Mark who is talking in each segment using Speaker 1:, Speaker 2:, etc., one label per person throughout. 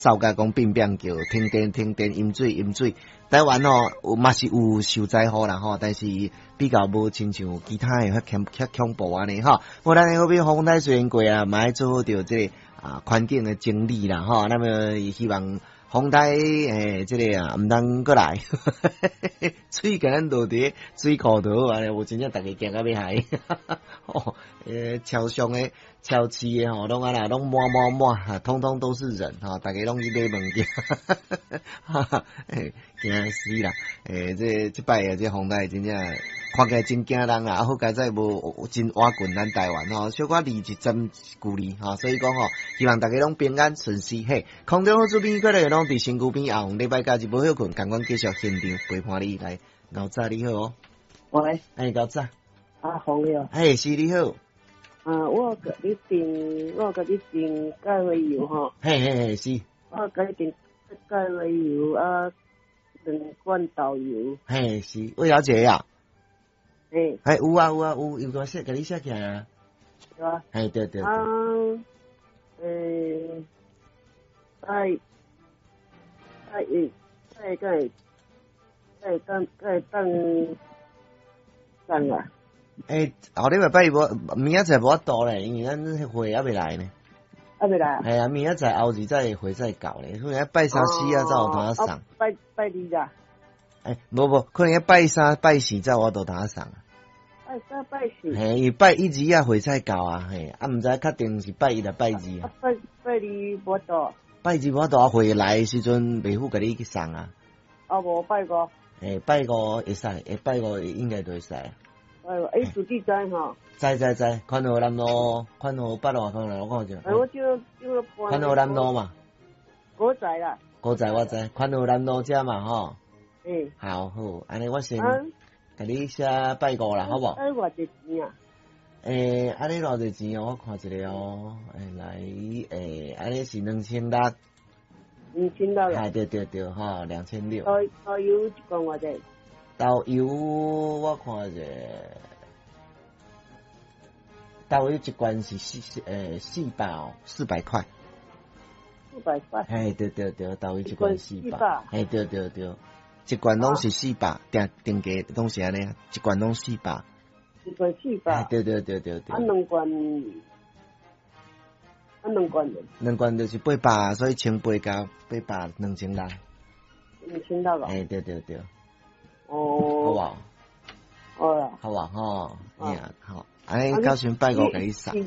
Speaker 1: 走甲讲变变叫，停电，饮水。台湾吼，嘛是有受灾户啦吼，但是比较无亲像其他诶较恐怖安尼吼。无咱好比风台虽然过啊，嘛要做好着这个环境诶整理啦吼。那么希望风台这个毋通过来，水甲咱落伫水库头安尼，有真正逐个惊到要害。哦，桥上诶、桥市诶吼，拢啊啦，拢满，通通都是人吼，逐个拢去买物件，惊死啦！这摆啊，这风台真正看起来真惊人啦，好佳哉无真瓦近咱台湾吼，小可离一针距离吼，所以讲吼，希望大家拢平安顺遂。嘿，空中好主编过来拢伫身躯边，后礼拜假日无休困，赶快继续现场陪伴你来。牛仔你好哦，
Speaker 2: 喂，
Speaker 1: 牛仔，
Speaker 2: 红了，
Speaker 1: 是你好。
Speaker 2: 我甲你订芥花油吼，
Speaker 1: 嘿，是。
Speaker 2: 我甲你订芥花油2罐豆油。
Speaker 1: 嘿，是，魏小姐啊。
Speaker 2: 嘿，
Speaker 1: 有啊，有个写，甲你写起来啊。
Speaker 2: 对啊。
Speaker 1: 嘿，对。
Speaker 2: 等啊。
Speaker 1: 后礼拜无，明仔载无法度咧，因为咱会还未来呢。
Speaker 2: 还未来啊？
Speaker 1: 系啊，明仔载后日再会再搞咧，可能拜三四啊才有通送。
Speaker 2: 拜二啦。
Speaker 1: 无，可能拜三拜四才有度通送。
Speaker 2: 拜三拜四。
Speaker 1: 嘿，伊拜一二啊会再搞啊，嘿，毋知确定是拜一来拜二啊。
Speaker 2: 拜二无度。
Speaker 1: 拜二无度会来的时阵，袂赴甲你去送啊。
Speaker 2: 无拜五。
Speaker 1: 拜五会使，拜五应该都会使。
Speaker 2: 自己知吼。
Speaker 1: 知，宽和南路，宽和北路，宽和我看者。
Speaker 2: 我就
Speaker 1: 宽和南路嘛。
Speaker 2: 我知啦。
Speaker 1: 我知，宽和南路遮嘛吼。好，安尼我先甲你写拜五啦，好无？
Speaker 2: 偌济钱啊？
Speaker 1: 安尼偌济钱哦，我看一下哦。来，安尼是2600。
Speaker 2: 2600啦。
Speaker 1: 对，吼，2600。
Speaker 2: 豆油一罐偌济？
Speaker 1: 豆油我看者，豆油一罐是400块。
Speaker 2: 400块。
Speaker 1: 对，豆油一罐400。对，一罐拢是400，定价拢是安尼，一罐拢400。
Speaker 2: 一罐400。
Speaker 1: 对。
Speaker 2: 两罐
Speaker 1: 两罐就是800，所以1800加8002600。
Speaker 2: 2600啊？
Speaker 1: 对。
Speaker 2: 好
Speaker 1: 无？
Speaker 2: 好啦。
Speaker 1: 好啊，吼，好，安尼到时拜五甲你送。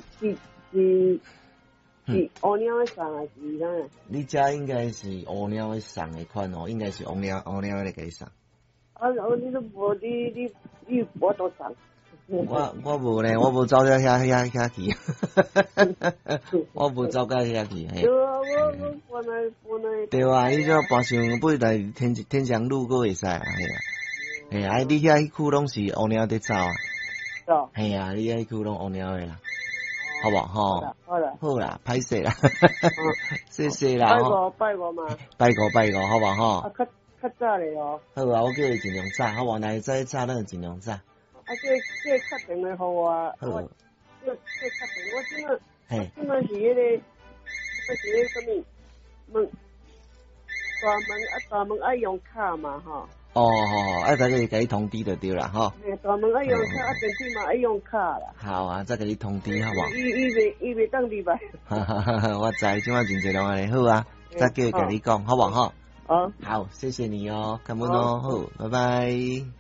Speaker 2: 是乌鸟的送还是啥？
Speaker 1: 你遮应该是乌鸟的送的款哦，应该是乌鸟的甲你送。
Speaker 2: 你都无你无多送。
Speaker 1: 我无咧，我无走到遐去，我无走到遐去。
Speaker 2: 对啊，我本来。
Speaker 1: 对啊，伊种搬上尾来天祥路阁会使啊，你遐迄区拢是乌鸟在走啊。系啊，你遐区拢乌鸟的啦，好不吼？好啦，歹势啦，谢谢啦。
Speaker 2: 拜五嘛。
Speaker 1: 拜五，好不吼？
Speaker 2: 较早咧哦。
Speaker 1: 好啊，我叫伊尽量早，好不？若会早，咱就尽量早。
Speaker 2: 这确定的好啊。
Speaker 1: 好。
Speaker 2: 这确定，我即满是迄个什么门大门爱用卡嘛吼。
Speaker 1: 再甲你通知就对啦吼。
Speaker 2: 大门爱用卡，电梯嘛爱用卡啦。
Speaker 1: 好啊，再甲你通知好无？
Speaker 2: 伊袂当入来。
Speaker 1: 我知，即摆真侪人安尼好啊，再叫伊甲你讲好无吼？好，谢谢你哦，感恩哦，好，拜拜。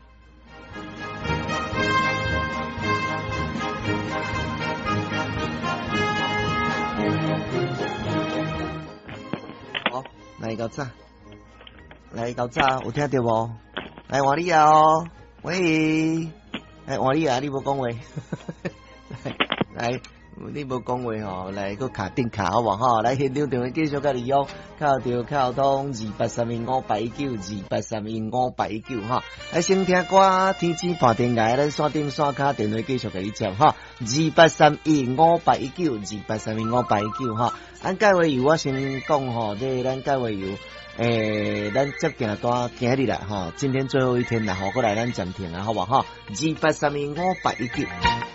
Speaker 1: 好，来到这，有听到无？来换你啊哦，喂，换你啊，你无讲话，来。你无讲话吼，来个卡定卡好无吼？来现场电话继续甲你用，靠通28315819，28315819吼。来先听歌，天气破天涯，咱线顶线卡电话继续甲你接吼，28315819，28315819吼。咱介话油我先讲吼，这咱介话油，咱接行单今日啦吼，今天最后一天啦，吼，过来咱暂停啊，好不好？28315819。